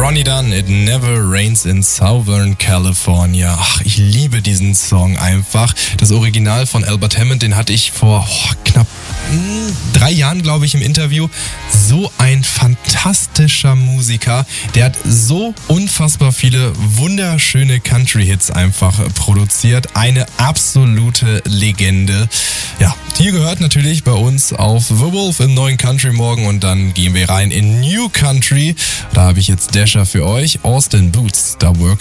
Ronnie Dunn, It Never Rains in Southern California. Ach, ich liebe diesen Song einfach. Das Original von Albert Hammond, den hatte ich vor knapp 3 Jahren, glaube ich, im Interview. So ein fantastischer Musiker. Der hat so unfassbar viele wunderschöne Country-Hits einfach produziert. Eine absolute Legende. Ja, die gehört natürlich bei uns auf The Wolf im neuen Country Morgen und dann gehen wir rein in New Country. Da habe ich jetzt Dasher für euch. Austin Boots, da Work